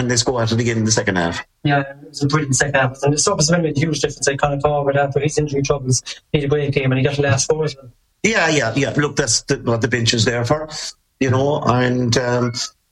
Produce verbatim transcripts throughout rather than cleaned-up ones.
and let's go at it again in the second half. Yeah, it was a brilliant second half. And the Stoppers made a huge difference. Like Conor Forward, after his injury troubles, he had a great game and he got the last four as well. Yeah, yeah, yeah. Look, that's the, what the bench is there for, you know, and um,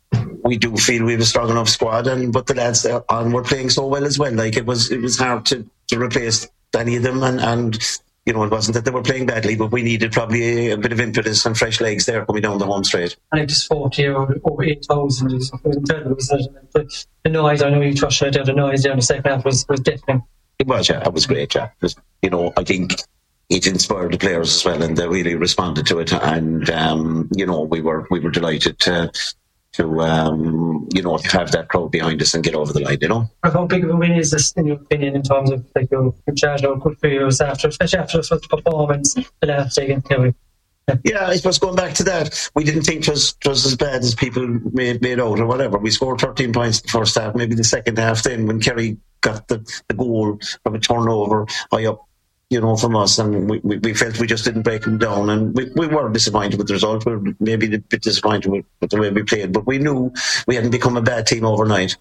we do feel we have a strong enough squad, and but the lads there on were playing so well as well. Like it was, it was hard to, to replace any of them, and, and you know, it wasn't that they were playing badly, but we needed probably a, a bit of impetus and fresh legs there coming down the home straight. And I just fought here over, over eight thousand. It was incredible, wasn't it? The, the noise, I know you trust it, the noise there in the second half was, was deafening. It was, yeah, it was great, yeah. It was, you know, I think it inspired the players as well, and they really responded to it. And um, you know, we were we were delighted to to um, you know, to have that crowd behind us and get over the line. You know, how big of a win is this in your opinion in terms of like your charge out good for you after, especially after such performance the last day against Kerry? Yeah. yeah, I suppose going back to that, we didn't think it was, it was as bad as people made, made out or whatever. We scored thirteen points in the first half, maybe the second half then when Kerry got the, the goal from a turnover high up, you know, from us, and we, we, we felt we just didn't break them down, and we, we were disappointed with the result. We were maybe a bit disappointed with, with the way we played, but we knew we hadn't become a bad team overnight,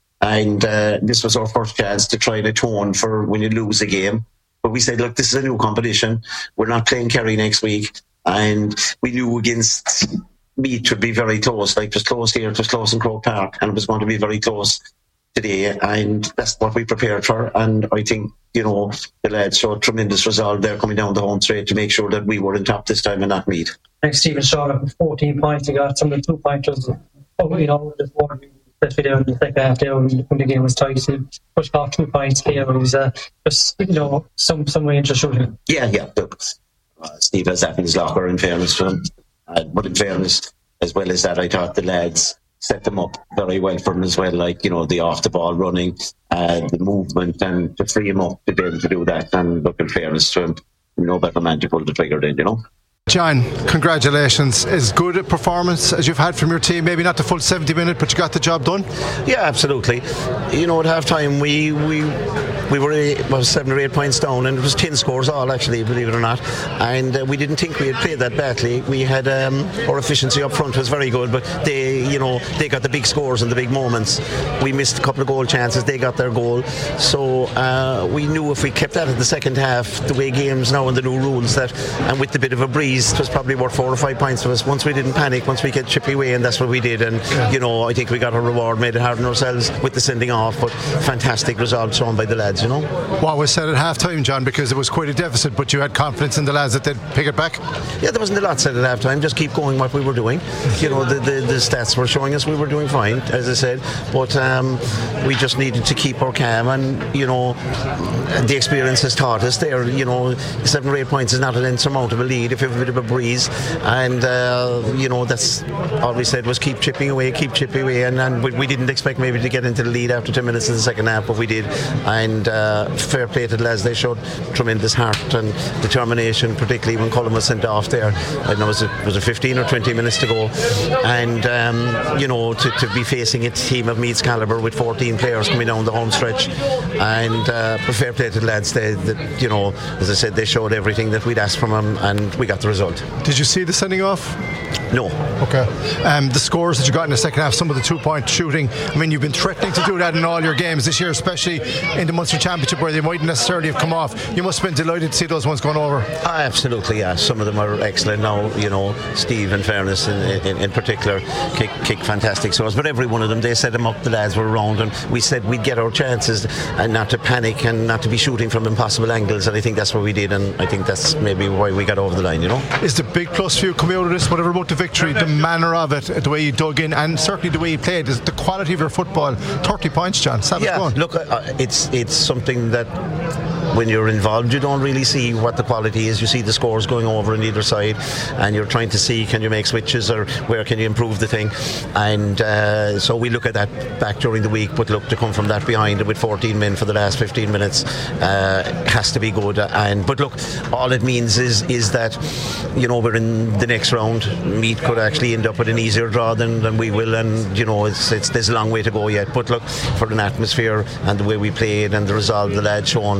and uh, this was our first chance to try and atone for when you lose a game. But we said, look, this is a new competition. We're not playing Kerry next week, and we knew against Meath would be very close. Like it was close here, it was close in Croke Park, and it was going to be very close today, and that's what we prepared for. And I think, you know, the lads showed tremendous resolve there coming down the home straight to make sure that we were in top this time and not Meath. Like Stephen Shaw with fourteen points, he got some of the two pointers. Oh, you know, the four especially there in the second half there when the game was tight. He pushed off two points here. It was uh, just, you know, some some range of shooting. Yeah, yeah. Look, uh, Steve has that in his locker, in fairness to him. Uh, but in fairness, as well as that, I thought the lads set them up very well for him as well, like, you know, the off the ball running, uh, the movement, and to free him up to be able to do that. And look, in fairness to him, no better man to pull the trigger then, you know. John, congratulations. As good a performance as you've had from your team, maybe not the full seventy minute, but you got the job done. Yeah, absolutely. You know, at half time we we we were eight, well, seven or eight points down, and it was ten scores all, actually, believe it or not, and uh, we didn't think we had played that badly. We had um, our efficiency up front was very good, but they, you know, they got the big scores and the big moments. We missed a couple of goal chances, they got their goal, so uh, we knew if we kept that in the second half, the way games now and the new rules, that, and with the bit of a breeze, it was probably worth four or five points for us. Once we didn't panic, once we get chippy away, and that's what we did. And yeah. you know, I think we got a reward, made it hard on ourselves with the sending off, but fantastic result shown by the lads, you know. What was said at half time, John, because it was quite a deficit, but you had confidence in the lads that they'd pick it back? Yeah, there wasn't a lot said at half time, just keep going what we were doing. You know, the, the, the stats were showing us we were doing fine, as I said, but um, we just needed to keep our calm, and you know, the experience has taught us there, you know, seven or eight points is not an insurmountable lead if you have a bit of a breeze, and uh, you know, that's all we said was keep chipping away, keep chipping away, and, and we, we didn't expect maybe to get into the lead after ten minutes in the second half, but we did, and uh, fair play to the lads, they showed tremendous heart and determination, particularly when Cullen was sent off there. I don't know, was it, was it fifteen or twenty minutes to go, and um, you know, to, to be facing a team of Meath's calibre with fourteen players coming down the home stretch, and uh, fair play to the lads, they, they, you know, as I said, they showed everything that we'd asked from them, and we got the result. Did you see the sending off? No. Okay. Um, the scores that you got in the second half, some of the two-point shooting, I mean, you've been threatening to do that in all your games this year, especially in the Munster Championship where they mightn't necessarily have come off. You must have been delighted to see those ones going over. Ah, absolutely, yeah. Some of them are excellent now, you know, Steve, in fairness, in, in, in particular, kick, kick fantastic scores. But every one of them, they set them up, the lads were around, and we said we'd get our chances and not to panic and not to be shooting from impossible angles, and I think that's what we did, and I think that's maybe why we got over the line, you know. Is the big plus for you coming out of this, whatever about the victory, the manner of it, the way you dug in, and certainly the way you played, is the quality of your football? Thirty points, John. Savage yeah, going. Look, uh, it's it's something that when you're involved you don't really see what the quality is. You see the scores going over on either side, and you're trying to see, can you make switches, or where can you improve the thing, and uh, so we look at that back during the week. But look, to come from that behind with fourteen men for the last fifteen minutes uh, has to be good, and but look, all it means is is that, you know, we're in the next round. Meath could actually end up with an easier draw than, than we will, and you know, it's, it's there's a long way to go yet, but look, for an atmosphere and the way we played and the resolve the lads shown, it was great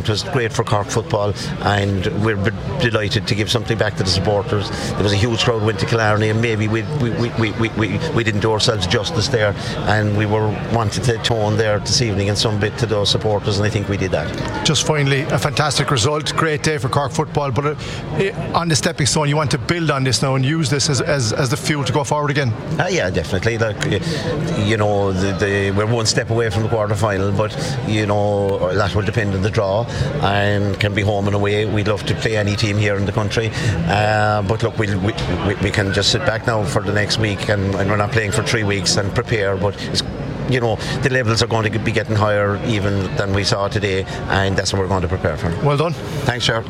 great for Cork football, and we're b- delighted to give something back to the supporters. There was a huge crowd went to Killarney, and maybe we we, we, we, we, we, we didn't do ourselves justice there, and we were wanted to tone there this evening in some bit to those supporters, and I think we did that. Just finally, a fantastic result, great day for Cork football, but uh, on the stepping stone, you want to build on this now and use this as, as, as the fuel to go forward again. Uh, yeah, definitely. Like, you know, the, the, we're one step away from the quarter final, but you know that will depend on the draw, and can be home and away. We'd love to play any team here in the country, uh, but look, we'll, we we we can just sit back now for the next week, and, and we're not playing for three weeks and prepare. But it's, you know, the levels are going to be getting higher even than we saw today, and that's what we're going to prepare for. Well done. Thanks, Ger.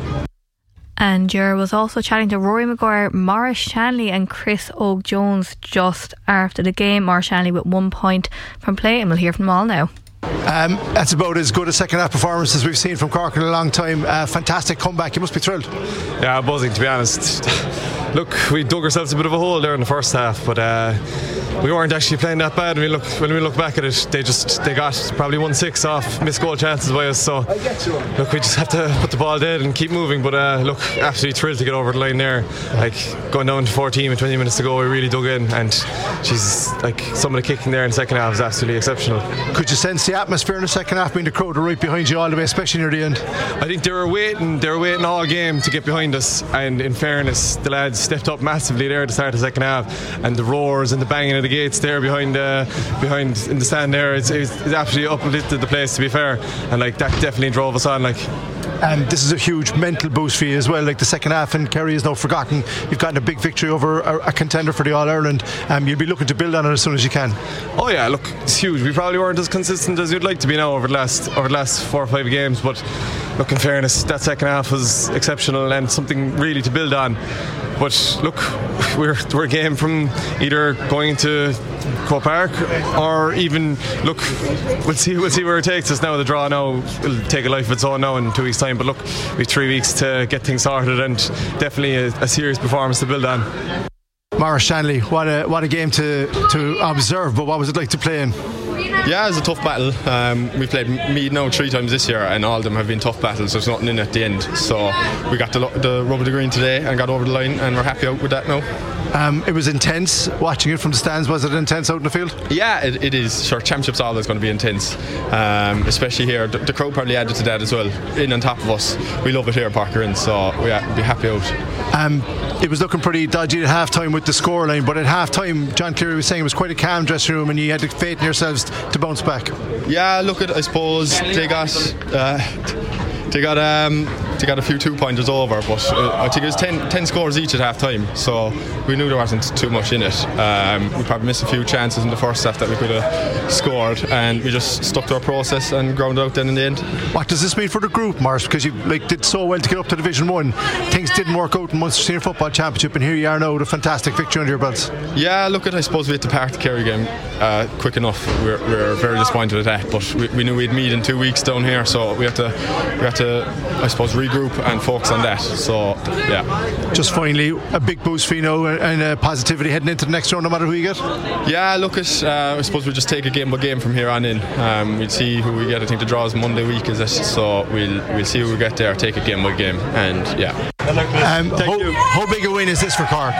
And Ger was also chatting to Rory Maguire, Maurice Shanley and Chris Oak-Jones just after the game. Maurice Shanley with one point from play, and we'll hear from them all now. Um, that's about as good a second half performance as we've seen from Cork in a long time. Uh, fantastic comeback. You must be thrilled. Yeah, buzzing, to be honest. Look, we dug ourselves a bit of a hole there in the first half, but uh, we weren't actually playing that bad. When we look when we look back at it, they just they got probably one six off missed goal chances by us. So look, we just have to put the ball dead and keep moving. But uh, look, absolutely thrilled to get over the line there. Like going down to fourteen with twenty minutes to go, we really dug in, and she's like some of the kicking there in the second half was absolutely exceptional. Could you sense the atmosphere in the second half? I mean, the crowd were right behind you all the way, especially near the end. I think they were waiting. They were waiting all game to get behind us. And in fairness, the lads stepped up massively there at the start of the second half, and the roars and the banging of the gates there behind uh, behind in the stand there, it's, it's, it's absolutely uplifted the place, to be fair, and like that definitely drove us on. Like, and this is a huge mental boost for you as well. Like the second half, and Kerry is now forgotten. You've gotten a big victory over a, a contender for the All-Ireland. Um, you'll be looking to build on it as soon as you can. Oh yeah, look, it's huge. We probably weren't as consistent as you'd like to be now over the last over the last four or five games, but look, in fairness, that second half was exceptional and something really to build on. But look, we're we're a game from either going into Croke Park or even look, we'll see we'll see where it takes us now. The draw now will take a life of its own now in two weeks' time. But look, we've three weeks to get things started, and definitely a, a serious performance to build on. Maurice Shanley, what a what a game to to observe. But what was it like to play in? Yeah, it was a tough battle. Um, we played Meath now three times this year, and all of them have been tough battles. There's nothing in at the end. So we got the, the rub of the green today and got over the line, and we're happy out with that now. Um, it was intense watching it from the stands. Was it intense out in the field? Yeah, it, it is. Sure, Championship's always going to be intense, um, especially here. The, the crowd probably added to that as well. In on top of us, we love it here at Parker, so we'll be happy out. Um, it was looking pretty dodgy at half time with the scoreline, but at half time, John Cleary was saying it was quite a calm dressing room, and you had the faith in yourselves to bounce back. Yeah, look at. I suppose they got. Uh, They got um, they got a few two pointers over, but uh, I think it was ten, ten scores each at half time, so we knew there wasn't too much in it. Um, we probably missed a few chances in the first half that we could have scored, and we just stuck to our process and grounded out then in the end. What does this mean for the group, Maurice? Because you like did so well to get up to Division One. Things didn't work out in Munster Senior Football Championship, and here you are now with a fantastic victory under your belts. Yeah, look at I suppose we had to park the Kerry game uh, quick enough. We we're, we we're very disappointed with that, but we, we knew we'd meet in two weeks down here, so we had to we had to I suppose regroup and focus on that. So yeah. Just finally, a big boost for you now and uh, positivity heading into the next round, no matter who you get. Yeah, look at uh, I suppose we'll just take it game by game from here on in. Um, we'll see who we get. I think the draw is Monday week, is it? So we'll we'll see who we get there. Take it game by game, and yeah. Um, Thank how, you. how big a win is this for Cork?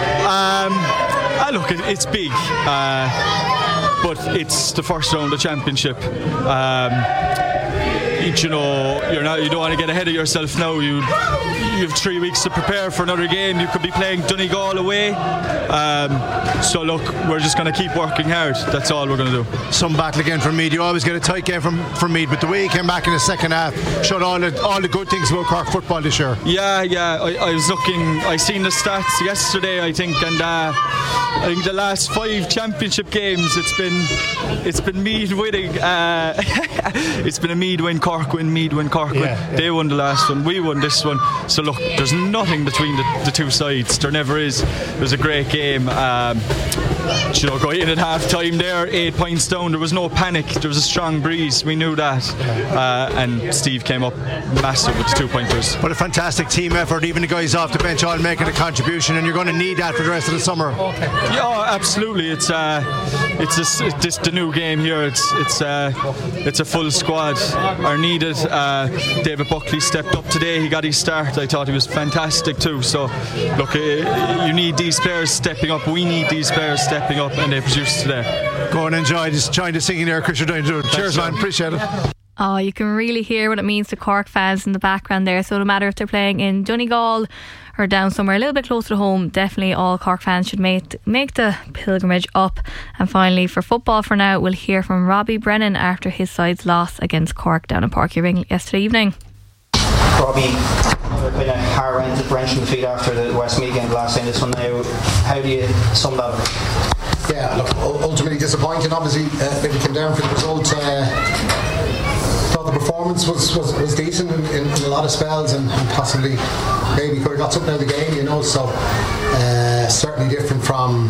Um, ah, look, it, it's big, uh, but it's the first round of the championship. Um, you know, you're not. You don't want to get ahead of yourself now. You you have three weeks to prepare for another game. You could be playing Donegal away. Um, so look, we're just going to keep working hard. That's all we're going to do. Some battle again from Meath. You always get a tight game from, from Meath, but the way he came back in the second half showed all the all the good things about Cork football this year. Yeah, yeah. I, I was looking. I seen the stats yesterday, I think, and uh, I think the last five championship games, it's been it's been Meath winning. Uh, it's been a Meath win, Cork win, Meath win, Cork win. Yeah, yeah. They won the last one. We won this one. So look, there's nothing between the, the two sides. There never is. It was a great game. Um, you know, going in at half time there, eight points down, there was no panic. There was a strong breeze. We knew that. Uh, and Steve came up massive with the two pointers. What a fantastic team effort. Even the guys off the bench all making a contribution, and you're going to need that for the rest of the summer. Yeah, absolutely. It's uh, it's this, it's this the new game here. It's it's uh, it's a full squad. Our needed. Uh, David Buckley stepped up today. He got his start. I thought he was fantastic too. So, look, uh, you need these players stepping up. We need these players stepping up, and they produced today. Go and enjoy this, join the singing there, Chris. You're doing it. Cheers, man. Appreciate it. Oh, you can really hear what it means to Cork fans in the background there. So no matter if they're playing in Donegal or down somewhere a little bit closer to home, definitely all Cork fans should make make the pilgrimage up. And finally, for football for now, we'll hear from Robbie Brennan after his side's loss against Cork down in Páirc Uí Rinn yesterday evening. Robbie, another kind of heart wrenching defeat after the Westmeath game last time. This one now, how do you sum that up? Yeah, look, ultimately disappointing. Obviously, uh, maybe came down for the result. Uh, thought the performance was, was, was decent in, in, in a lot of spells, and, and possibly maybe could have got something out of the game, you know. So uh, certainly different from,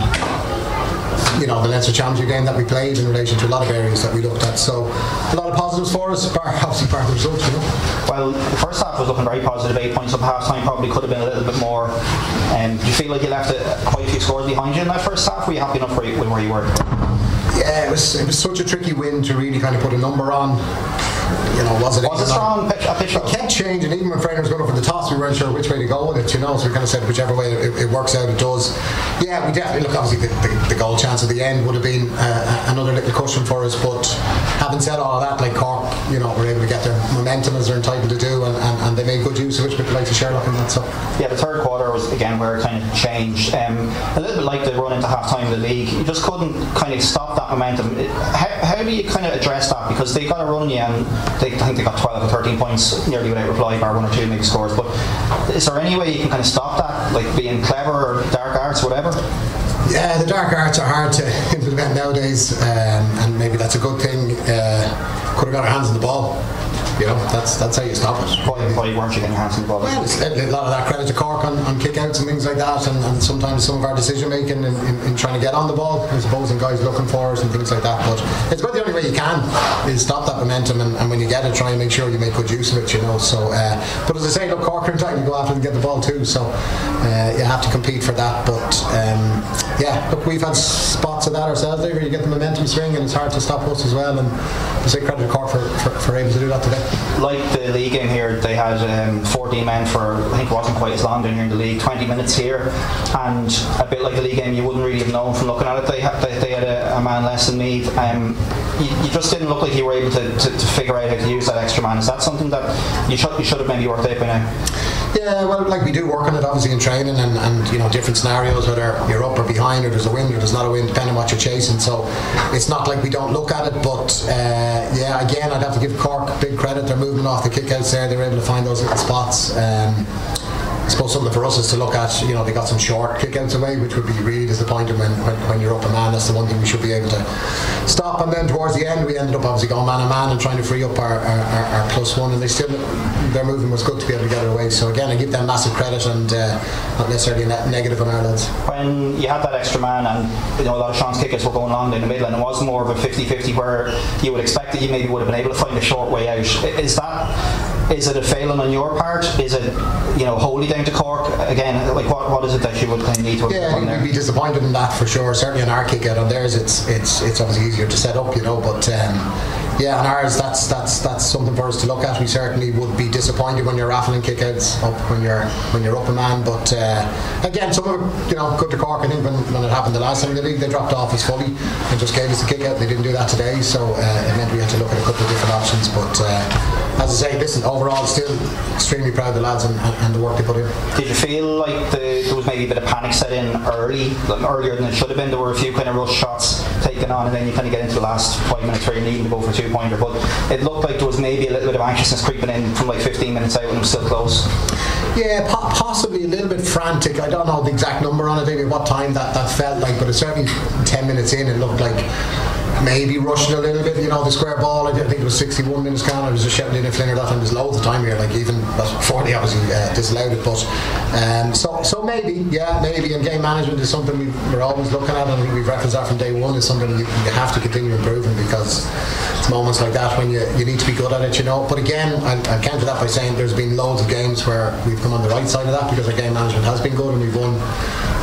you know, the Leinster Championship game that we played in relation to a lot of areas that we looked at. So a lot of positives for us, obviously part of the results, you know. Well, the first half was looking very positive. Eight points up half time, probably could have been a little bit more. Um, do you feel like you left a, quite a few scores behind you in that first half? Were you happy enough with where you were? Yeah, it was it was such a tricky win to really kind of put a number on. You know, was it? Was it strong? Pitch, a pitch it kept changing. Even when Freda was going for the toss, we weren't sure which way to go with it. You know, so we kind of said whichever way it, it works out, it does. Yeah, we definitely look. Obviously, the, the, the goal chance at the end would have been uh, another little cushion for us. But having said all of that, like Cork, you know, were able to get their momentum as they're entitled to do, and, and, and they made good use of it. With the likes of Sherlock and that stuff. Yeah, the third quarter was again where it kind of changed. Um, a little bit like the run into half time of the league. You just couldn't kind of stop that momentum. How, how do you kind of address that? Because they got a run on you, and they, I think they got twelve or thirteen points nearly without reply, bar one or two maybe scores. But is there any way you can kind of stop that, like being clever or dark arts, whatever? Yeah, the dark arts are hard to implement nowadays, um, and maybe that's a good thing. Uh, could have got our hands on the ball. You know, that's that's how you stop it. Why, why weren't you getting your hands on the ball? Well, it's a lot of that credit to Cork on, on kick-outs and things like that, and, and sometimes some of our decision-making in, in, in trying to get on the ball, I suppose, and guys looking for us and things like that. But it's about the only way you can is stop that momentum, and, and when you get it, try and make sure you make good use of it, you know. So, uh, but as I say, look, Cork are entitled to go after and get the ball too, so uh, you have to compete for that. But um, yeah, look, we've had spots of that ourselves there where you get the momentum swing, and it's hard to stop us as well. And I say credit to Cork for, for, for able to do that today. Like the league game here, they had um, fourteen men for, I think it wasn't quite as long down here in the league, twenty minutes here, and a bit like the league game, you wouldn't really have known from looking at it. They had, they, they had a, a man less than Meath. Um, you, you just didn't look like you were able to, to, to figure out how to use that extra man. Is that something that you should, you should have maybe worked out by now? Yeah, well, like we do work on it obviously in training, and, and you know, different scenarios, whether you're up or behind, or there's a wind or there's not a wind, depending on what you're chasing. So it's not like we don't look at it, but uh, yeah, again, I'd have to give Cork big credit. They're moving off the kickouts there. They were able to find those little spots. Um, I suppose something for us is to look at, you know, they got some short kickouts away, which would be really disappointing when, when, when you're up a man. That's the one thing we should be able to stop. And then towards the end, we ended up obviously going man on man and trying to free up our, our, our, our plus one, and they still, their movement was good to be able to get it away. So again, I give them massive credit, and uh, not necessarily a negative on our lads. When you had that extra man, and you know, a lot of Sean's kickouts were going long down the middle, and it was more of a fifty-fifty where you would expect that you maybe would have been able to find a short way out. Is that, is it a failing on your part? Is it, you know, wholly down to Cork? Again, like what, what is it that you would kind of need to yeah, have done there? We'd be disappointed in that for sure. Certainly on our kick out, on theirs it's it's it's obviously easier to set up, you know, but um, yeah, on ours that's that's that's something for us to look at. We certainly would be disappointed when you're raffling kickouts up when you're when you're up a man, but uh, again, some of it, you know, good to Cork. I think when, when it happened the last time in the league, they dropped off as fully and just gave us the kick out. They didn't do that today, so uh, it meant we had to look at a couple of different options, but uh, as I say, listen, overall still extremely proud of the lads and, and the work they put in. Did you feel like the, there was maybe a bit of panic set in early, like earlier than it should have been? There were a few kind of rush shots taken on, and then you kind of get into the last five minutes where you're needing to go for a two pointer, but it looked like there was maybe a little bit of anxiousness creeping in from like fifteen minutes out when it was still close. Yeah, po- possibly a little bit frantic. I don't know the exact number on it, maybe what time that, that felt like, but it's certainly ten minutes in, it looked like maybe rushing a little bit, you know, the square ball. I think it was sixty-one minutes gone. I was just shouting in a Flinner that time. There's loads of time here, like even before they obviously uh, disallowed it. But um, so so maybe, yeah, maybe. And game management is something we, we're always looking at, and I think we've referenced that from day one. Is something you, you have to continue improving, because it's moments like that when you, you need to be good at it, you know. But again, I'll, I'll counter that by saying there's been loads of games where we've come on the right side of that because our game management has been good and we've won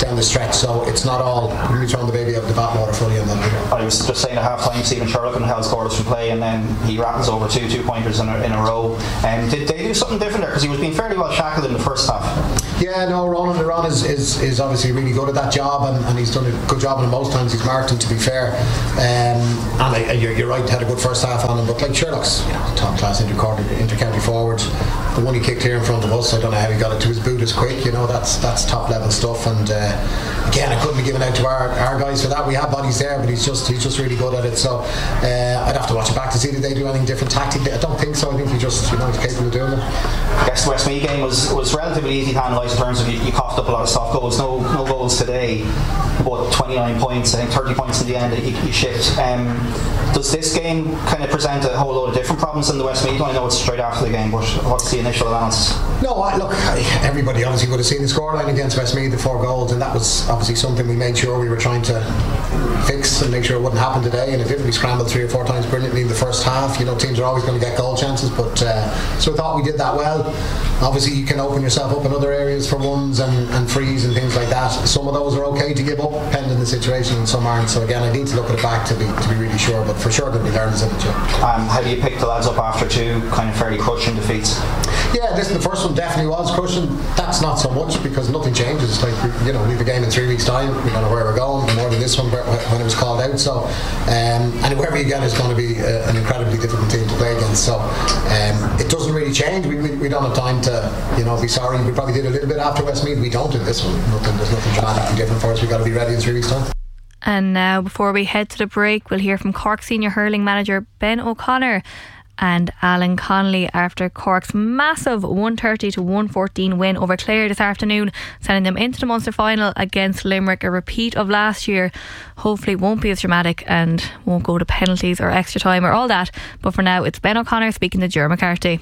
down the stretch. So it's not all really throwing the baby out the bathwater fully on that. I was just saying at half time, Stephen Sherlock and held scores from play, and then he rattles over two two pointers in a, in a row. Um, did they do something different there? Because he was being fairly well shackled in the first half. Yeah, no, Ronan Ron is, is, is obviously really good at that job, and, and he's done a good job, and most times he's marked him, to be fair. Um, and I, you're, you're right, had a good first half on him, but like Sherlock's, you know, top class inter-county forward. The one he kicked here in front of us, I don't know how he got it to his boot as quick. You know, that's that's top level stuff. And uh, again, I couldn't be giving out to our, our guys for that. We have bodies there, but he's just he's just really good at it. So uh, I'd have to watch it back to see if they do anything different tactically. I don't think so. I think he just, you know, he's capable of doing it. I guess the Westmeath game was was relatively easy to analyse in terms of you, you coughed up a lot of soft goals. No no goals today, but twenty-nine points. I think thirty points in the end that you, you shipped. Um, does this game kind of present a whole load of different problems than the Westmeath one? I know it's straight after the game, but what's the initial analysis? No, I, look, I, everybody obviously would have seen the scoreline against Westmeath, the four goals, and that was obviously something we made sure we were trying to fix and make sure it wouldn't happen today, and it didn't. We scrambled three or four times brilliantly in the first half. You know, teams are always going to get goal chances, but uh, so I thought we did that well. Obviously you can open yourself up in other areas for ones and, and frees and things like that. Some of those are okay to give up pending the situation, and some aren't. So again, I need to look at it back to be to be really sure, but for sure there'll be learnings in it. Yeah. Um, how do you pick the lads up after two kind of fairly crushing defeats? Yeah, listen, the first one definitely was crushing. That's not so much because nothing changes. It's like, you know, we have a game in three weeks' time. We don't know where we're going. More than this one when it was called out. So, um, and whoever you get is going to be a, an incredibly difficult team to play against. So, um, it doesn't really change. We, we we don't have time to, you know, be sorry. We probably did a little bit after Westmeath. We don't in this one. Nothing. There's nothing dramatically different for us. We got to be ready in three weeks' time. And now, before we head to the break, we'll hear from Cork senior hurling manager Ben O'Connor and Alan Connolly after Cork's massive one thirty to one fourteen win over Clare this afternoon, sending them into the Munster final against Limerick, a repeat of last year. Hopefully it won't be as dramatic and won't go to penalties or extra time or all that, but for now it's Ben O'Connor speaking to Ger McCarthy.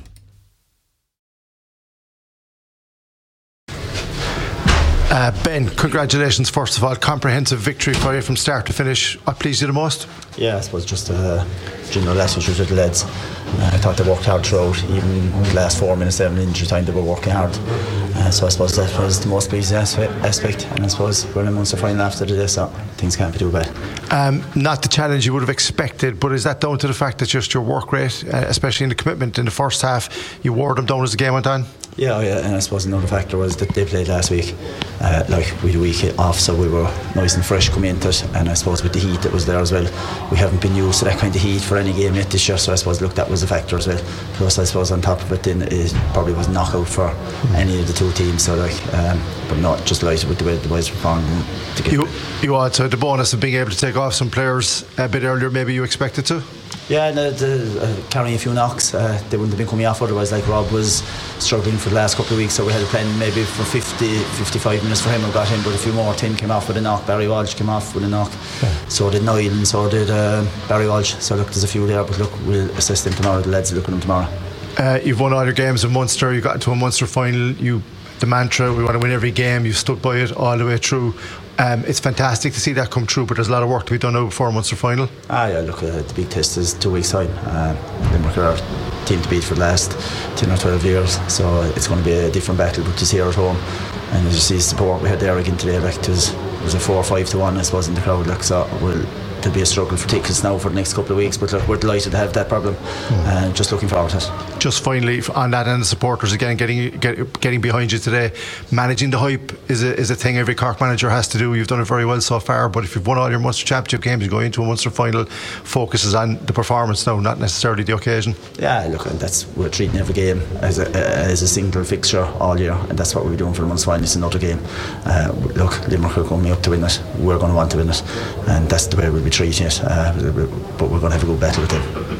Uh, Ben, congratulations first of all. Comprehensive victory for you from start to finish. What pleased you the most? Yeah, I suppose just uh, you know, last week with the lads. Uh, I thought they worked hard throughout. Even the last four minutes there in injury time, they were working hard. Uh, so I suppose that was the most pleasing aspect. And I suppose we're in a Munster final after today, so things can't be too bad. Um, not the challenge you would have expected, but is that down to the fact that just your work rate, uh, especially in the commitment in the first half, you wore them down as the game went on? Yeah, yeah, and I suppose another factor was that they played last week. Uh, like we had a week off, so we were nice and fresh coming into it, and I suppose with the heat that was there as well, we haven't been used to that kind of heat for any game yet this year, so I suppose look, that was a factor as well. Plus I suppose on top of it then it probably was knockout for mm. any of the two teams, so like um, but not just delighted with the way the boys performed to get you, you also had the bonus of being able to take off some players a bit earlier maybe you expected to. Yeah, the, the, uh, carrying a few knocks, uh, they wouldn't have been coming off otherwise. Like Rob was struggling for the last couple of weeks, so we had a plan maybe for fifty, fifty-five minutes for him. We got him, but a few more. Tim came off with a knock. Barry Walsh came off with a knock. Yeah. So did Niall, and so did uh, Barry Walsh. So look, there's a few there, but look, we'll assist them tomorrow. The lads will look at them tomorrow. Uh, you've won all your games in Munster. You got into a Munster final. You the mantra, we want to win every game. You stood by it all the way through. Um, it's fantastic to see that come true, but there's a lot of work to be done now before a Munster final. Ah, yeah, look, uh, the big test is two weeks' time. Uh, Limerick are our team to beat for the last ten or twelve years, so it's going to be a different battle, but just here at home. And as you see, the support we had there again today, like, it was, it was a four or five to one, I suppose, in the crowd. Like, so we'll, there'll be a struggle for tickets now for the next couple of weeks, but look, we're delighted to have that problem, and mm. uh, just looking forward to it. Just finally on that end, the supporters again getting get, getting behind you today, managing the hype is a, is a thing every Cork manager has to do. You've done it very well so far, but if you've won all your Munster Championship games, you go into a Munster final, focuses on the performance now, not necessarily the occasion. Yeah, look, that's we're treating every game as a, as a single fixture all year, and that's what we're doing for the Munster final. It's another game. Uh, look, Limerick are coming up to win it, we're going to want to win it, and that's the way we'll be treating it, uh, but we're going to have a good battle with them.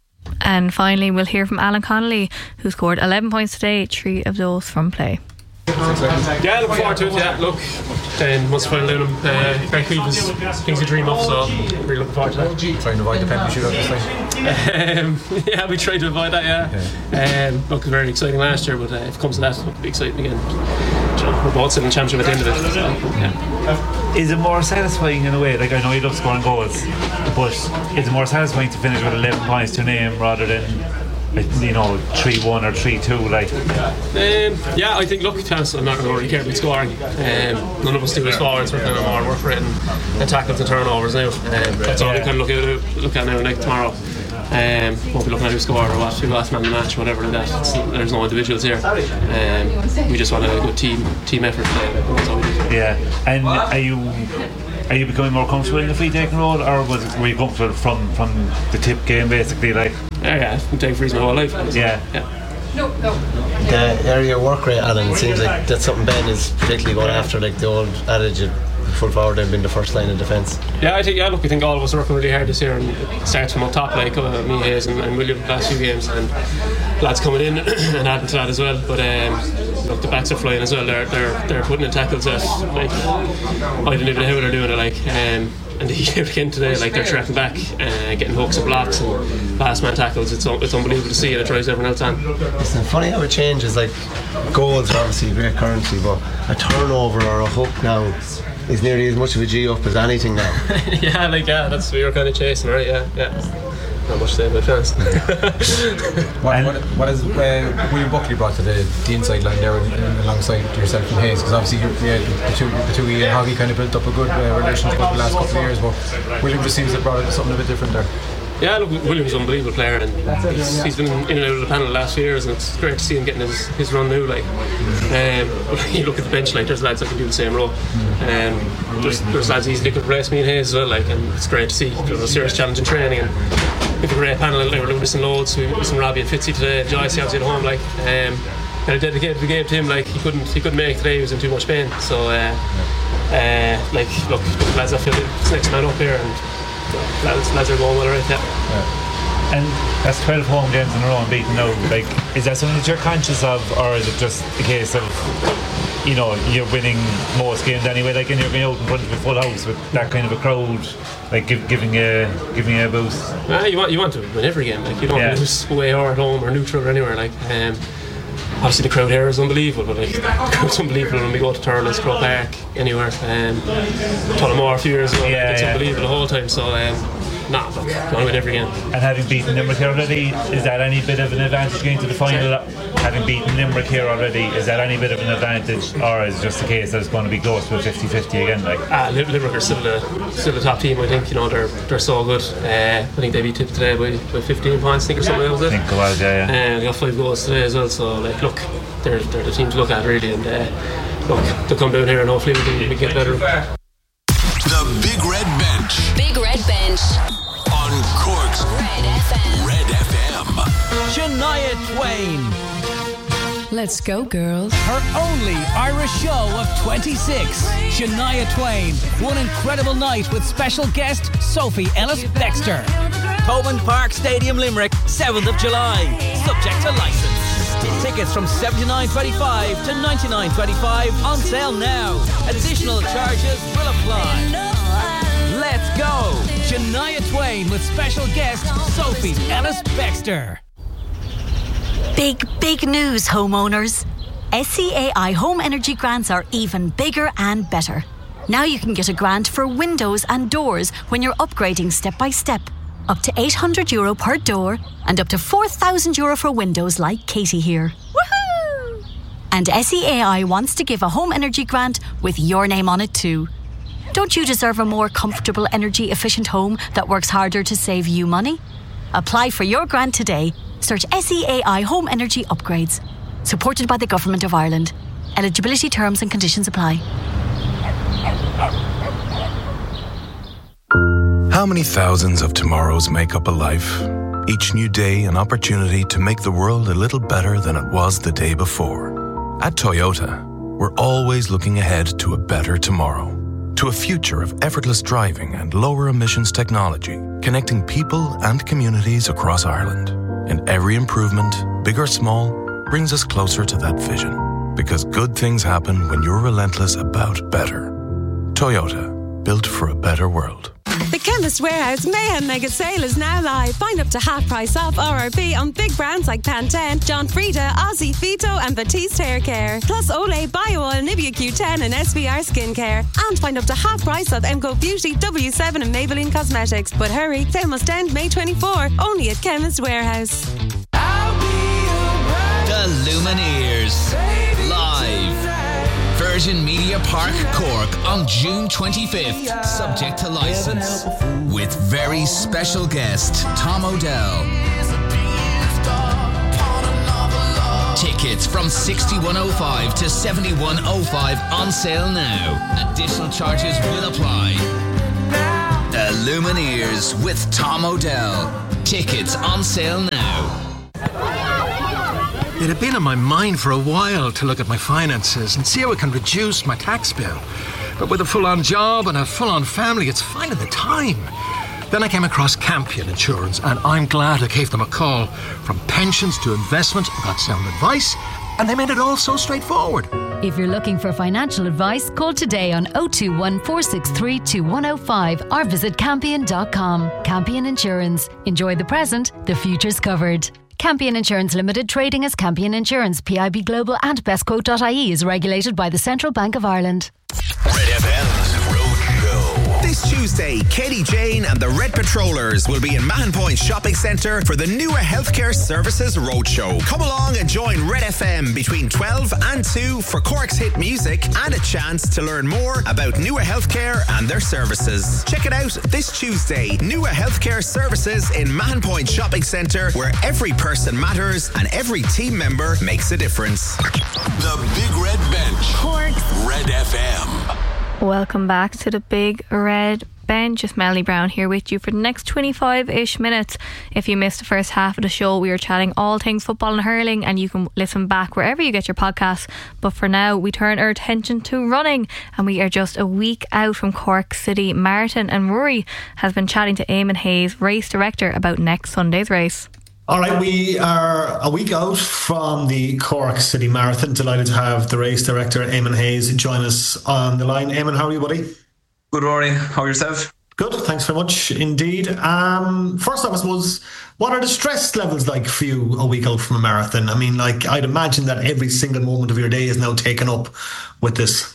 And finally we'll hear from Alan Connolly, who scored eleven points today, three of those from play. Yeah, looking forward to it. Yeah, look, then Munster final Lunam, uh, Greg Cleave is things to dream of, so really looking forward to that. Trying to avoid the penalty shootout this time. Um, yeah, we tried to avoid that. Yeah, yeah. Um, look, it was very exciting last year, but uh, if it comes to that, it'll be exciting again. We're both sitting in the championship at the end of it. So, yeah. Is it more satisfying in a way? Like, I know you love scoring goals, but is it more satisfying to finish with eleven points to name rather than you know, three one or three two, like? Um, yeah, I think, look, chance, I'm not going to really care about scoring. Um, none of us do as forwards, we're kind of more work rate and, and tackles and turnovers now. Um, that's all we kind of look at, look at now, like tomorrow. Um, won't be looking at who scored or what, who last man in the match, whatever like that. It's, there's no individuals here. Um, we just want a good team team effort. That's all we do. Yeah, and are you are you becoming more comfortable in the free taking role, or was it, were you comfortable from, from the tip game basically? Like, yeah, yeah, I've been taking frees my whole life. So, yeah, yeah. No, no. The area work rate, Alan, it seems like that's something Ben is particularly going after, like the old adage of full forward and being the first line of defence. Yeah, I think, yeah, look, I think all of us are working really hard this year, and it starts from up top, like uh, me, Hayes and, and William the last few games, and lads coming in and adding to that as well. But um, look, the backs are flying as well. They're they're they're putting in tackles that, like, I don't even know how they're doing it, like. Um, and the again today, like, they're tracking back, uh, getting hooks and blocks and last man tackles. It's it's unbelievable to see, and it drives everyone else on. Listen, funny how it changes. Like, goals are obviously great currency, but a turnover or a hook now is nearly as much of a G up as anything now. Yeah, like, yeah, that's what we were kind of chasing, right? Yeah, yeah. Not much to say about fans. what, what, what is uh, William Buckley brought to the, the inside line there in, in, alongside yourself and Hayes? Because obviously you, yeah, the two, the two Ian Hoggy kind of built up a good uh, relationship over the last couple of years, but William just seems to have brought something a bit different there. Yeah, look, William's an unbelievable player, and he's, he's been in and out of the panel the last few years, and it's great to see him getting his, his run now. Like, um, you look at the bench, like, there's lads that can do the same role. Um, there's, there's lads easily could replace me and Hayes as well, like, and it's great to see. There's a serious challenge in training, and we have a great panel. Like, we're listening loads. We listened Robbie and Fitzy today. Joyce obviously at home, like, um, and I dedicated the game to him. Like, he couldn't he couldn't make it today. He was in too much pain. So, uh, uh, like, look, the lads, I feel it's next man up here, and lads, lads are going well, right? Yeah. yeah. And that's twelve home games in a row and beaten now. Like, is that something that you're conscious of, or is it just a case of, you know, you're winning most games anyway, like, and you're going out in front of a full house with that kind of a crowd, like, give, giving you giving you a boost? Uh, you want you want to win every game, like, you don't yeah. lose away or at home or neutral or anywhere, like. Um, obviously the crowd here is unbelievable, but like, the crowd's unbelievable when we go to Turles, Crow Park, anywhere. Um, Tullamore a few years ago, yeah, it's yeah. unbelievable the whole time. So. Um, Nah, look, you want to win every game. And having beaten Limerick here already, is that any bit of an advantage going to the final? Having beaten Limerick here already, is that any bit of an advantage, or is it just the case that it's going to be close to a fifty-fifty again? Like, uh, Limerick are still the still the top team. I think, you know, they're they're so good. Uh, I think they beat Tip today by, by fifteen points, I think, or something like that. I think it was, yeah, yeah. And uh, they got five goals today as well. So, like, look, they're they're the team to look at, really. And uh, look, they'll come down here and hopefully we can, we can get better. The Big Red Bench. Big Red Bench. On Cork's Red F M. Red F M. Shania Twain. Let's go, girls. Her only Irish show of twenty-six. Shania Twain. One incredible night with special guest Sophie Ellis-Bextor. Thomond Park Stadium, Limerick, seventh of July. Subject to licence. Tickets from seventy-nine twenty-five to ninety-nine twenty-five on sale now. Additional charges will apply. Let's go! Shania Twain with special guest Sophie Ellis-Bextor. Big, big news, homeowners. S C A I Home Energy Grants are even bigger and better. Now you can get a grant for windows and doors when you're upgrading step by step. Up to eight hundred euro per door and up to four thousand euro for windows like Katie here. Woohoo! And S C A I wants to give a home energy grant with your name on it too. Don't you deserve a more comfortable, energy-efficient home that works harder to save you money? Apply for your grant today. Search S E A I Home Energy Upgrades. Supported by the Government of Ireland. Eligibility terms and conditions apply. How many thousands of tomorrows make up a life? Each new day an opportunity to make the world a little better than it was the day before. At Toyota, we're always looking ahead to a better tomorrow. To a future of effortless driving and lower emissions technology, connecting people and communities across Ireland. And every improvement, big or small, brings us closer to that vision. Because good things happen when you're relentless about better. Toyota, built for a better world. The Chemist Warehouse Mayhem Mega Sale is now live. Find up to half price off R R P on big brands like Pantene, John Frieda, Aussie, Fito and Batiste Hair Care. Plus Olay, BioOil, Nivea Q ten and S V R Skincare. And find up to half price off M C O Beauty, W seven and Maybelline Cosmetics. But hurry, sale must end May twenty-fourth. Only at Chemist Warehouse. Lumineers. Live. Virgin Media Park, Cork on June twenty-fifth. Subject to licence. With very special guest Tom O'Dell. Tickets from sixty-one oh five to seventy-one oh five on sale now. Additional charges will apply. The Lumineers with Tom O'Dell. Tickets on sale now. It had been on my mind for a while to look at my finances and see how I can reduce my tax bill. But with a full-on job and a full-on family, it's finding the time. Then I came across Campion Insurance, and I'm glad I gave them a call. From pensions to investment, I got sound advice, and they made it all so straightforward. If you're looking for financial advice, call today on oh two one, four six three, two one oh five or visit campion dot com. Campion Insurance. Enjoy the present, the future's covered. Campion Insurance Limited, trading as Campion Insurance, P I B Global and bestquote dot I E is regulated by the Central Bank of Ireland. Red F M's Road Show. This Tuesday, Katie Jane and the Red Patrollers will be in Mahon Point Shopping Centre for the Nua Healthcare Services Roadshow. Come along and join Red F M between twelve and two for Cork's hit music and a chance to learn more about Nua Healthcare and their services. Check it out this Tuesday, Nua Healthcare Services in Mahon Point Shopping Centre, where every person matters and every team member makes a difference. The Big Red Bench. Cork's Red F M. Welcome back to the Big Red Bench. It's Melanie Brown here with you for the next twenty-five-ish minutes. If you missed the first half of the show, we were chatting all things football and hurling, and you can listen back wherever you get your podcasts. But for now, we turn our attention to running, and we are just a week out from Cork City Marathon, and Rory has been chatting to Eamon Hayes, race director, about next Sunday's race. All right, we are a week out from the Cork City Marathon. Delighted to have the race director, Eamon Hayes, join us on the line. Eamon, how are you, buddy? Good, Rory. How are yourself? Good, thanks very much indeed. Um, first off, I suppose, what are the stress levels like for you a week out from a marathon? I mean, like, I'd imagine that every single moment of your day is now taken up with this.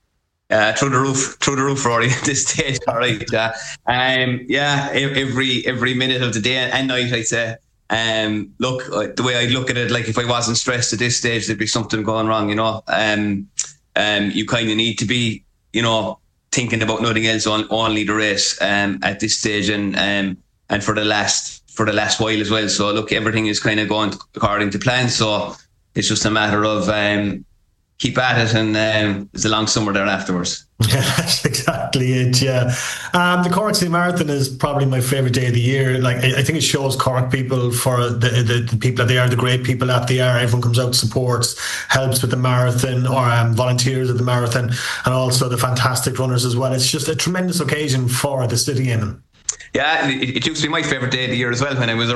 Uh, through the roof, through the roof, Rory, at this stage, all right. Uh, um, yeah, every every minute of the day and night, I'd say. Um, look, the way I look at it, like if I wasn't stressed at this stage, there'd be something going wrong, you know. Um, um, you kind of need to be, you know, thinking about nothing else, on only the race um, at this stage, and um, and for the last for the last while as well. So look, everything is kind of going according to plan. So it's just a matter of um, keep at it, and um, there's a long summer there afterwards. Yeah, that's exactly it. Yeah, um, the Cork City Marathon is probably my favourite day of the year. Like, I, I think it shows Cork people for the, the the people that they are, the great people that they are. Everyone comes out, supports, helps with the marathon, or um, volunteers at the marathon, and also the fantastic runners as well. It's just a tremendous occasion for the city in them. Yeah, it, it used to be my favourite day of the year as well when I was a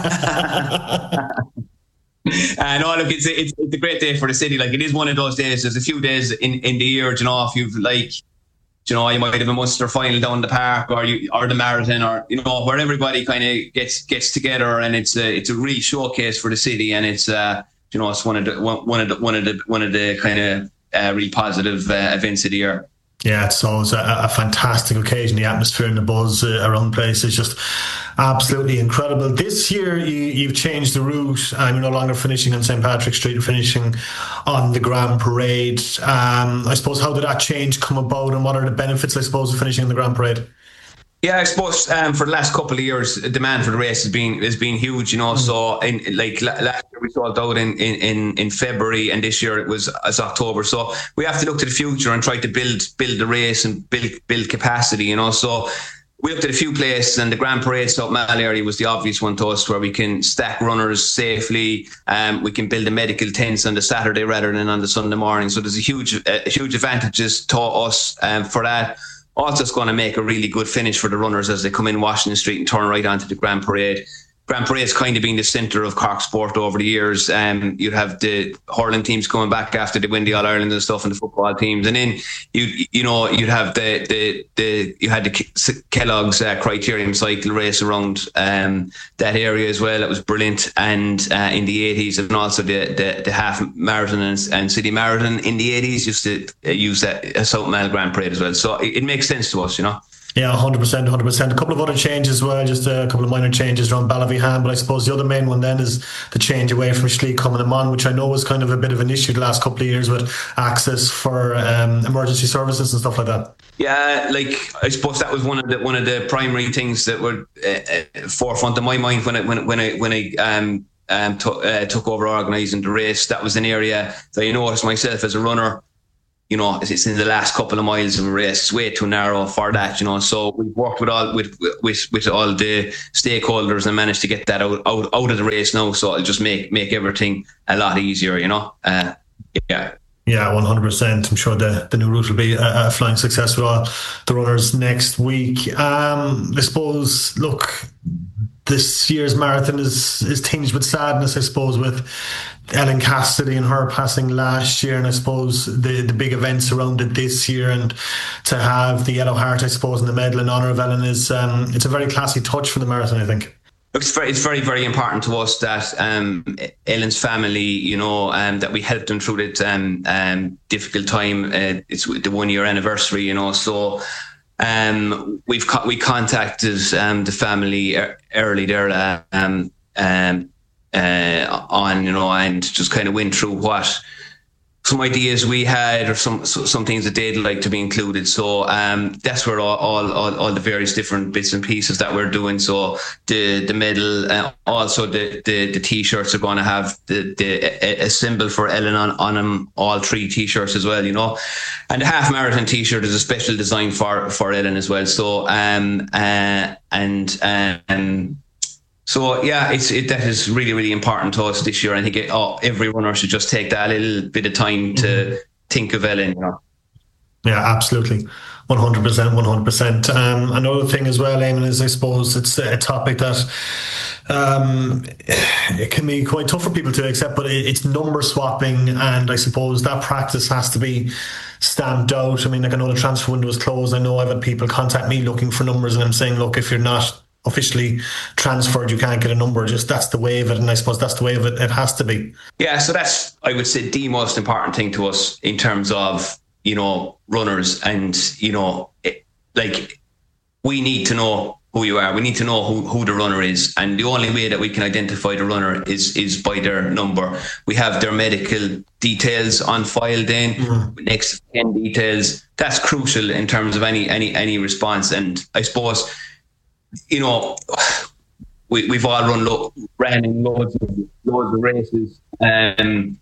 runner. Uh, no, look, it's a, it's it's a great day for the city. Like, it is one of those days. There's a few days in, in the year, you know, if you've like, you know, you might have a Munster final down the park, or you or the marathon, or you know, where everybody kind of gets gets together, and it's a it's a real showcase for the city, and it's uh you know, it's one of the one, one of the one of the one of the kind of uh, really positive uh, events of the year. Yeah, it's always a, a fantastic occasion. The atmosphere and the buzz uh, around the place is just absolutely incredible. This year, you, you've changed the route. Um, you're no longer finishing on Saint Patrick's Street, you're finishing on the Grand Parade. Um, I suppose, how did that change come about, and what are the benefits, I suppose, of finishing on the Grand Parade? Yeah, I suppose um, for the last couple of years, the demand for the race has been has been huge, you know. Mm. So, in like last year, we sold out in, in, in February, and this year it was as October. So we have to look to the future and try to build build the race and build build capacity, you know. So we looked at a few places, and the Grand Parade South Mall area was the obvious one to us, where we can stack runners safely. Um, we can build the medical tents on the Saturday rather than on the Sunday morning. So there's a huge a huge advantages to us um, for that. Also, it's going to make a really good finish for the runners as they come in Washington Street and turn right onto the Grand Parade. Grand Parade's kind of been the centre of Cork sport over the years. Um, you'd have the hurling teams coming back after they win the All Ireland and stuff, and the football teams, and then you you know you'd have the the, the you had the Kellogg's uh, Criterium cycle race around um, that area as well. That was brilliant, and uh, in the eighties, and also the the, the half marathon and, and city marathon in the eighties used to use that uh, South Mall Grand Parade as well. So it, it makes sense to us, you know. Yeah, one hundred percent, one hundred percent. A couple of other changes as well, just a couple of minor changes around Ballyvihan, but I suppose the other main one then is the change away from Schleet coming on, which I know was kind of a bit of an issue the last couple of years with access for um, emergency services and stuff like that. Yeah, like I suppose that was one of the one of the primary things that were uh, forefront of my mind when I when when I when I um um t- uh, took over organising the race. That was an area that I noticed myself as a runner. You know, it's in the last couple of miles of a race. It's way too narrow for that. You know, so we've worked with all with with with all the stakeholders and managed to get that out out, out of the race now. So it'll just make make everything a lot easier. You know, uh, yeah. Yeah, one hundred percent. I'm sure the, the new route will be a, a flying success with all the runners next week. Um, I suppose, look, this year's marathon is, is tinged with sadness, I suppose, with Ellen Cassidy and her passing last year, and I suppose the, the big events around it this year, and to have the Yellow Heart, I suppose, in the medal in honour of Ellen is um, it's a very classy touch for the marathon, I think. It's very, it's very, very important to us that um, Ellen's family, you know, um, that we helped them through that um, um, difficult time. Uh, it's the one year anniversary, you know, so um, we've co- we contacted um, the family early there uh, um, um, uh, on, you know, and just kind of went through what some ideas we had or some some things that they'd like to be included. So um, that's where all, all, all, all the various different bits and pieces that we're doing. So the the medal, uh, also the, the, the T-shirts are going to have the, the a, a symbol for Ellen on, on them, all three T-shirts as well, you know. And the half marathon T-shirt is a special design for, for Ellen as well. So um uh, and um. So yeah, it's it that is really really important to us this year. I think it, oh, every runner should just take that little bit of time to mm-hmm. think of Ellen. You know? Yeah, absolutely, one hundred percent, one hundred percent. Um, another thing as well, Eamon, is I suppose it's a topic that um, it can be quite tough for people to accept, but it, it's number swapping, and I suppose that practice has to be stamped out. I mean, like I know the transfer window is closed. I know I've had people contact me looking for numbers, and I'm saying, look, if you're not officially transferred, you can't get a number. Just that's the way of it, and I suppose that's the way of it. It has to be. Yeah, so that's, I would say, the most important thing to us in terms of, you know, runners, and you know, it, like we need to know who you are. We need to know who, who the runner is, and the only way that we can identify the runner is is by their number. We have their medical details on file. Then mm. next to ten details. That's crucial in terms of any any any response. And I suppose, you know, we, we've all run lo- ran in loads of loads of races. Um,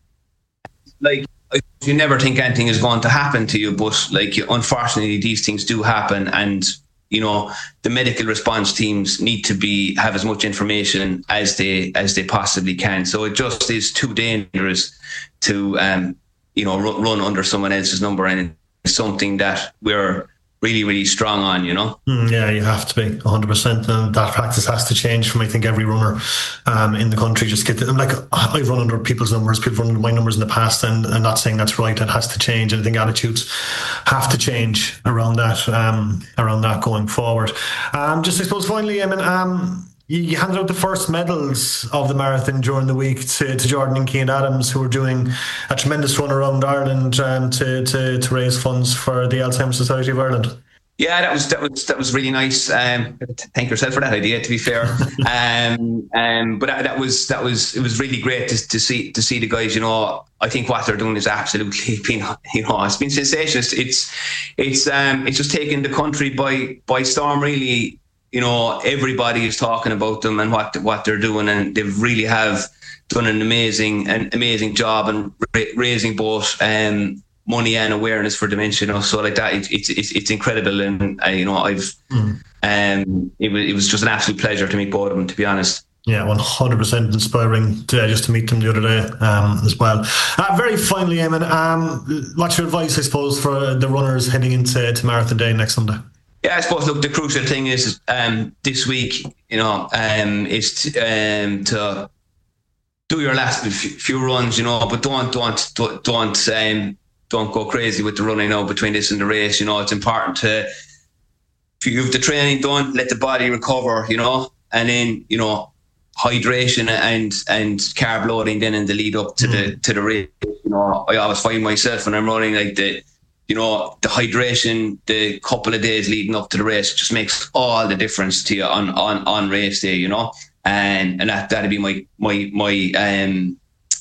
like you never think anything is going to happen to you, but like unfortunately these things do happen, and you know the medical response teams need to be have as much information as they as they possibly can. So it just is too dangerous to um, you know run, run under someone else's number, and it's something that we're really, really strong on, you know? Mm, yeah, you have to be one hundred percent. And that practice has to change from, I think, every runner um, in the country. Just get the, like, I've run under people's numbers, people run under my numbers in the past, and I'm not saying that's right. It has to change. And I think attitudes have to change around that, um, around that going forward. Um, just, I suppose, finally, I mean, um, you handed out the first medals of the marathon during the week to, to Jordan and Cian Adams, who were doing a tremendous run around Ireland um, to, to to raise funds for the Alzheimer's Society of Ireland. Yeah, that was that was that was really nice. Um, thank yourself for that idea. To be fair, um, um, but that, that was that was it was really great to, to see to see the guys. You know, I think what they're doing is absolutely been you know it's been sensational. It's it's um it's just taken the country by by storm, really. You know, everybody is talking about them and what what they're doing, and they really have done an amazing an amazing job and ra- raising both um, money and awareness for dementia. You know, so like that, it, it's it's it's incredible, and uh, you know, I've mm. um, it was it was just an absolute pleasure to meet both of them, to be honest. Yeah, one hundred percent inspiring to, uh, just to meet them the other day um, as well. Uh, very finally, Eamon, um, what's your advice, I suppose, for the runners heading into to Marathon Day next Sunday? Yeah, I suppose, look, the crucial thing is um, this week, you know, um, is to, um, to do your last few runs, you know, but don't don't don't don't, um, don't go crazy with the running now between this and the race. You know, it's important to, if you have the training done, let the body recover, you know, and then, you know, hydration and and carb loading then in the lead up to mm. the to the race. You know, I always find myself when I'm running, like the you know, the hydration, the couple of days leading up to the race just makes all the difference to you on, on, on race day, you know. And and that that'd be my my my um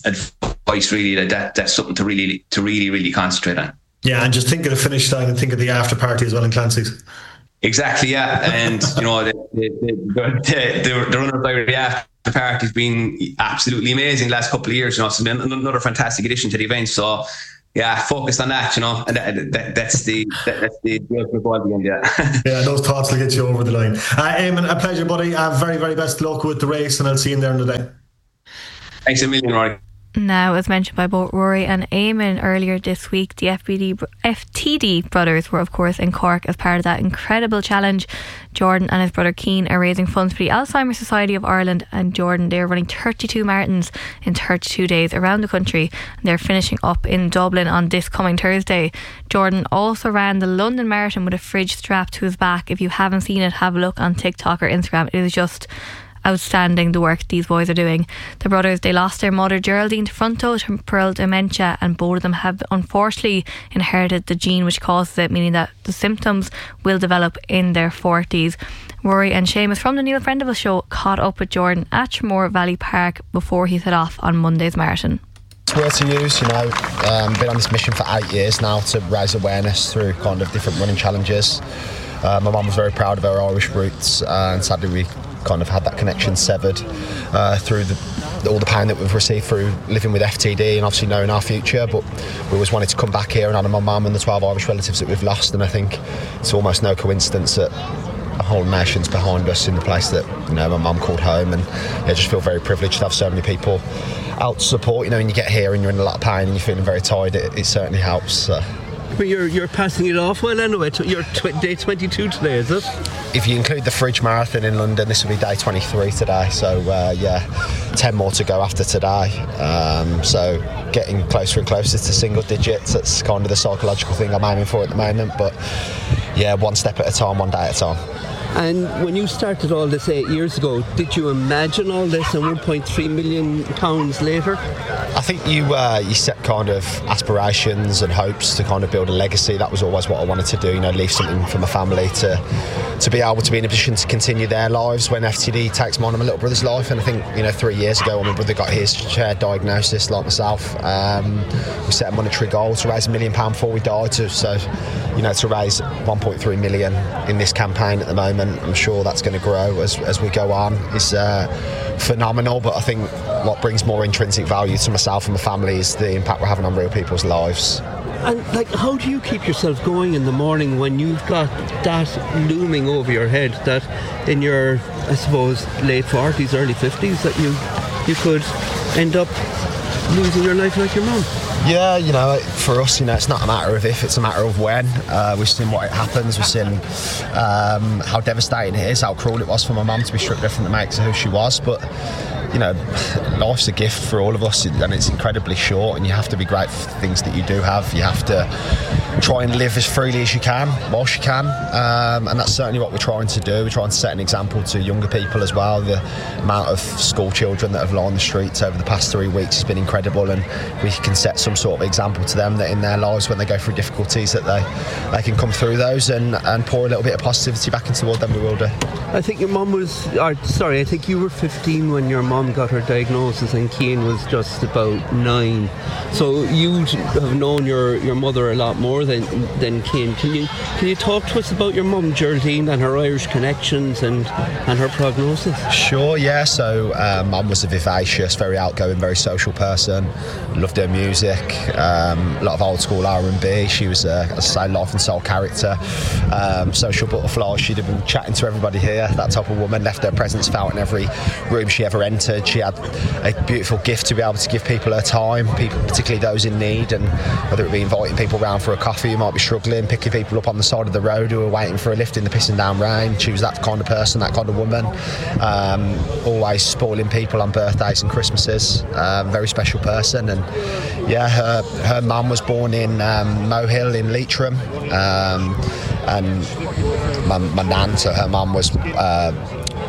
advice really. That, that that's something to really to really really concentrate on. Yeah, and just think of the finish line and think of the after party as well in Clancy's. Exactly, yeah, and you know the the the, the, the runner by the after party's been absolutely amazing the last couple of years. You know, it's been another fantastic addition to the event. So yeah, focused on that, you know, and that, that, that's the that, that's the goal again, yeah. Yeah, those thoughts will get you over the line. Uh, Eamon, a pleasure, buddy. Uh, very, very best luck with the race, and I'll see you in there in the day. Thanks a million, Rory. Now, as mentioned by both Rory and Eamon earlier this week, the F B D, F T D brothers were of course in Cork as part of that incredible challenge. Jordan and his brother Keane are raising funds for the Alzheimer's Society of Ireland, and Jordan, they're running thirty-two marathons in thirty-two days around the country, and they're finishing up in Dublin on this coming Thursday. Jordan also ran the London Marathon with a fridge strapped to his back. If you haven't seen it, have a look on TikTok or Instagram. It is just outstanding, the work these boys are doing. The brothers, they lost their mother Geraldine to frontotemporal dementia, and both of them have unfortunately inherited the gene which causes it, meaning that the symptoms will develop in their forties. Rory and Seamus from the Neil Friend of Us show caught up with Jordan at Tramore Valley Park before he set off on Monday's marathon. It's word to use, you know. Um, been on this mission for eight years now to raise awareness through kind of different running challenges. Uh, my mum was very proud of her Irish roots, uh, and sadly we kind of had that connection severed uh, through the, all the pain that we've received through living with F T D and obviously knowing our future. But we always wanted to come back here and honour my mum and the twelve Irish relatives that we've lost, and I think it's almost no coincidence that a whole nation's behind us in the place that, you know, my mum called home. And yeah, I just feel very privileged to have so many people out to support. You know, when you get here and you're in a lot of pain and you're feeling very tired, it, it certainly helps. So. But you're you're passing it off well anyway. You're tw- day twenty-two today, is it? If you include the Fridge Marathon in London, this will be day twenty-three today. So uh, yeah, ten more to go after today. Um, so getting closer and closer to single digits. That's kind of the psychological thing I'm aiming for at the moment. But yeah, one step at a time, one day at a time. And when you started all this eight years ago, did you imagine all this and one point three million pounds later? I think you uh, you set kind of aspirations and hopes to kind of build a legacy. That was always what I wanted to do, you know, leave something for my family to to be able to be in a position to continue their lives when F T D takes on my little brother's life. And I think, you know, three years ago when my brother got his shared diagnosis like myself, um, we set a monetary goal to raise a million pounds before we died. To, so, you know, to raise one point three million in this campaign at the moment, I'm sure that's going to grow as, as we go on. Is uh, phenomenal, but I think what brings more intrinsic value to myself and my family is the impact we're having on real people's lives. And like, how do you keep yourself going in the morning when you've got that looming over your head that in your, I suppose, late forties, early fifties, that you you could end up losing your life like your mum? Yeah, you know, for us, you know, it's not a matter of if, it's a matter of when. Uh, we've seen what it happens. We've seen um, how devastating it is, how cruel it was for my mum to be stripped from the makes of who she was. But, you know, life's a gift for all of us, and it's incredibly short, and you have to be grateful for things that you do have. You have to try and live as freely as you can, whilst you can, um, and that's certainly what we're trying to do. We're trying to set an example to younger people as well. The amount of school children that have lined the streets over the past three weeks has been incredible, and we can set some sort of example to them that in their lives, when they go through difficulties, that they they can come through those and, and pour a little bit of positivity back into the world. Then we will do. I think your mum was, or, sorry, I think you were fifteen when your mum got her diagnosis, and Keane was just about nine. So you have known your, your mother a lot more than than Keane. Can you can you talk to us about your mum Geraldine and her Irish connections and and her prognosis? Sure, yeah. So um, mum was a vivacious, very outgoing, very social person. Loved her music, um, a lot of old school R and B. She was a, as I say, life and soul character, um, social butterfly. She'd have been chatting to everybody here. That type of woman. Left her presence felt in every room she ever entered. She had a beautiful gift to be able to give people her time, people, particularly those in need, and whether it be inviting people round for a coffee who might be struggling, picking people up on the side of the road who are waiting for a lift in the pissing down rain. She was that kind of person, that kind of woman. Um, always spoiling people on birthdays and Christmases. Um, very special person. And yeah, her her mum was born in um, Mohill in Leitrim, um, and my, my nan, so her mum was uh,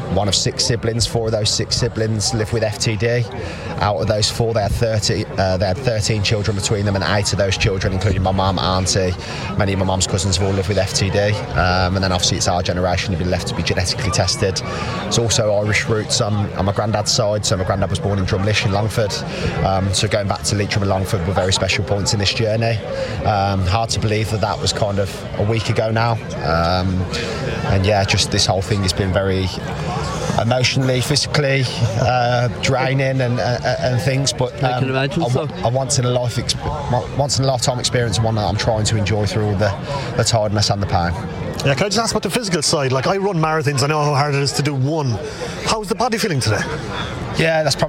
one of six siblings. Four of those six siblings live with F T D. Out of those four, they had thirty. Uh, they had thirteen children between them, and eight of those children, including my mum, auntie, many of my mum's cousins, have all lived with F T D. Um, and then obviously it's our generation who've been left to be genetically tested. It's also Irish roots on, on my granddad's side. So my granddad was born in Drumlish in Longford. Um, so going back to Leitrim and Longford were very special points in this journey. Um, hard to believe that that was kind of a week ago now. Um, and yeah, just this whole thing has been very emotionally, physically uh, draining and uh, and things, but um, I can imagine a, so. a once in a life, exp- once in a lifetime experience, and one that I'm trying to enjoy through all the, the tiredness and the pain. Yeah, can I just ask about the physical side? Like, I run marathons, I know how hard it is to do one. How's the body feeling today? Yeah, that's probably